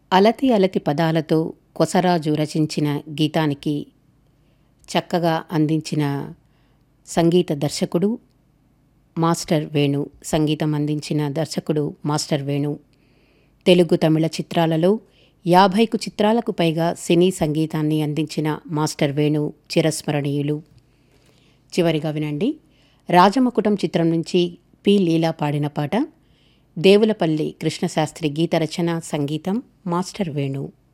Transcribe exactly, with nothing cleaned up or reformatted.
అలతి అలతి పదాలతో కొసరాజు రచించిన గీతానికి చక్కగా అందించిన సంగీత దర్శకుడు మాస్టర్ వేణు. సంగీతం అందించిన దర్శకుడు మాస్టర్ వేణు. తెలుగు తమిళ చిత్రాలలో యాభైకు చిత్రాలకు పైగా సినీ సంగీతాన్ని అందించిన మాస్టర్ వేణు చిరస్మరణీయులు. చివరిగా వినండి, రాజమకుటం చిత్రం నుంచి పి లీలా పాడిన పాట. దేవులపల్లి కృష్ణశాస్త్రి గీత రచన, సంగీతం మాస్టర్ వేణు.